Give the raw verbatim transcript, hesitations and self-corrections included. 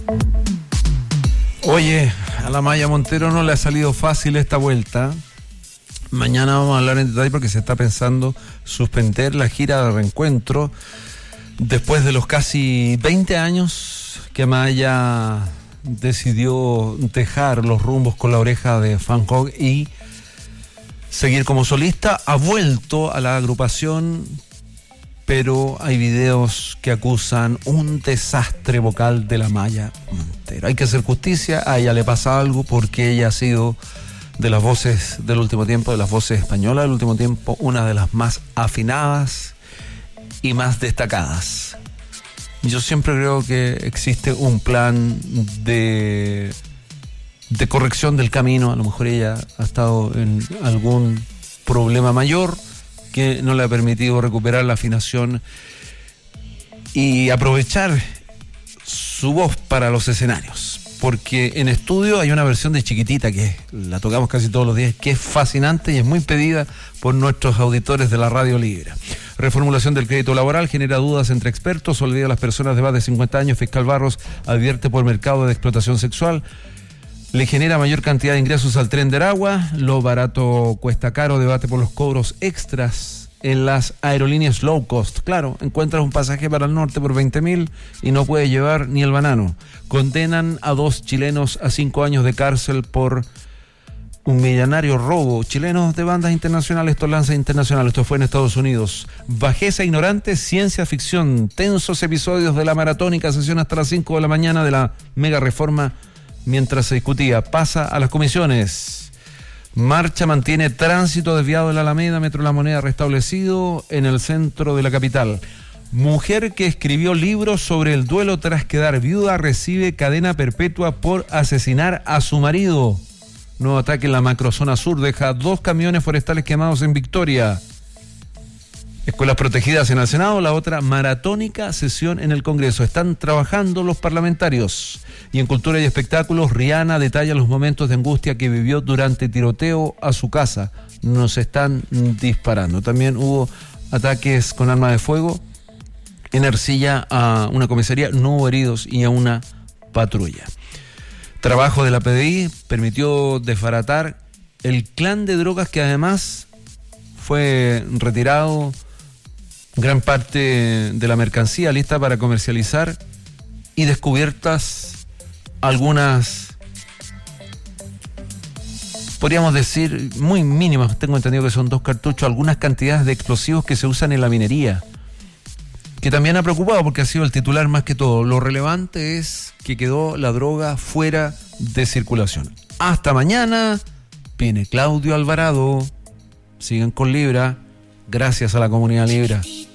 Oye, a la Maya Montero no le ha salido fácil esta vuelta. Mañana vamos a hablar en detalle porque se está pensando suspender la gira de reencuentro después de los casi veinte años que Maya decidió dejar los rumbos con la oreja de Van Gogh y seguir como solista. Ha vuelto a la agrupación, pero hay videos que acusan un desastre vocal de la Maya Montero. Hay que hacer justicia, a ella le pasa algo porque ella ha sido de las voces del último tiempo, de las voces españolas del último tiempo, una de las más afinadas y más destacadas. Yo siempre creo que existe un plan de, de corrección del camino. A lo mejor ella ha estado en algún problema mayor que no le ha permitido recuperar la afinación y aprovechar su voz para los escenarios. Porque en estudio hay una versión de Chiquitita que la tocamos casi todos los días, que es fascinante y es muy pedida por nuestros auditores de la Radio Libre. Reformulación del crédito laboral genera dudas entre expertos, olvida a las personas de más de cincuenta años. Fiscal Barros advierte por mercado de explotación sexual. Le genera mayor cantidad de ingresos al tren de Aragua. Lo barato cuesta caro, debate por los cobros extras en las aerolíneas low cost. Claro, encuentras un pasaje para el norte por veinte mil y no puedes llevar ni el banano. Condenan a dos chilenos a cinco años de cárcel por un millonario robo. Chilenos de bandas internacionales, esto lanza internacional, esto fue en Estados Unidos. Bajeza ignorante, ciencia ficción. Tensos episodios de la maratónica sesión hasta las cinco de la mañana de la mega reforma mientras se discutía. Pasa a las comisiones. Marcha mantiene tránsito desviado de la Alameda, Metro La Moneda restablecido en el centro de la capital. Mujer que escribió libros sobre el duelo tras quedar viuda recibe cadena perpetua por asesinar a su marido. Nuevo ataque en la macrozona sur deja dos camiones forestales quemados en Victoria. Escuelas protegidas en el Senado, la otra maratónica sesión en el Congreso. Están trabajando los parlamentarios. Y en Cultura y Espectáculos, Rihanna detalla los momentos de angustia que vivió durante tiroteo a su casa. Nos están disparando. También hubo ataques con arma de fuego en Ercilla a una comisaría, no hubo heridos y a una patrulla. Trabajo de la P D I permitió desbaratar el clan de drogas que además fue retirado gran parte de la mercancía lista para comercializar y descubiertas algunas, podríamos decir, muy mínimas, tengo entendido que son dos cartuchos, algunas cantidades de explosivos que se usan en la minería, que también ha preocupado porque ha sido el titular más que todo. Lo relevante es que quedó la droga fuera de circulación. Hasta mañana, viene Claudio Alvarado. Sigan con Libra, gracias a la comunidad Libra.